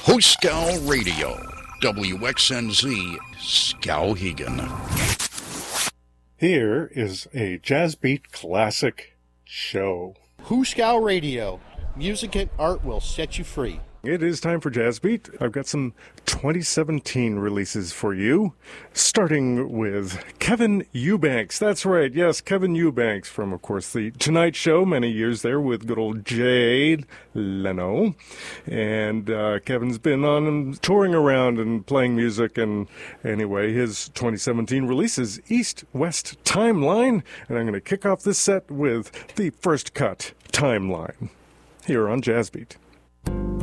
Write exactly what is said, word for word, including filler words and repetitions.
Hoskow Radio, W X N Z, Skowhegan. Here is a Jazz Beat classic show. Hoskow Radio, music and art will set you free. It is time for Jazz Beat. I've got some twenty seventeen releases for you, starting with Kevin Eubanks. That's right, yes, Kevin Eubanks from, of course, The Tonight Show, many years there with good old Jay Leno. And uh, Kevin's been on and touring around and playing music. And anyway, his twenty seventeen release is East-West Timeline. And I'm going to kick off this set with the first cut, Timeline, here on Jazz Beat.